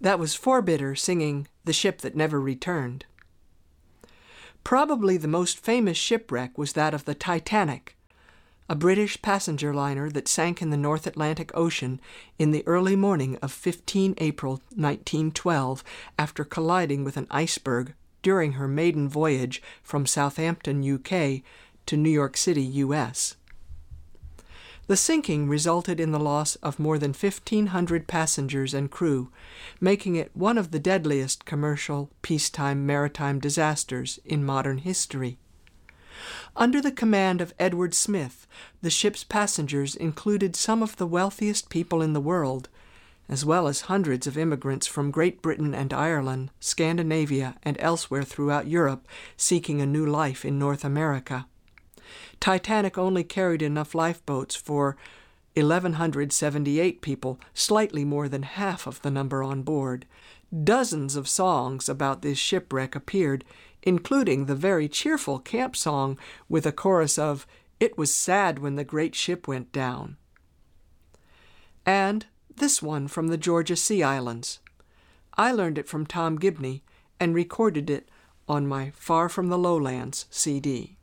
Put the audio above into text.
That was Forbidder singing The Ship That Never Returned. Probably the most famous shipwreck was that of the Titanic, a British passenger liner that sank in the North Atlantic Ocean in the early morning of 15 April 1912 after colliding with an iceberg during her maiden voyage from Southampton, UK, to New York City, US. The sinking resulted in the loss of more than 1,500 passengers and crew, making it one of the deadliest commercial peacetime maritime disasters in modern history. Under the command of Edward Smith, the ship's passengers included some of the wealthiest people in the world, as well as hundreds of immigrants from Great Britain and Ireland, Scandinavia, and elsewhere throughout Europe seeking a new life in North America. Titanic only carried enough lifeboats for 1,178 people, slightly more than half of the number on board. Dozens of songs about this shipwreck appeared, including the very cheerful camp song with a chorus of "It Was Sad When the Great Ship Went Down." And this one from the Georgia Sea Islands. I learned it from Tom Gibney and recorded it on my Far From the Lowlands CD.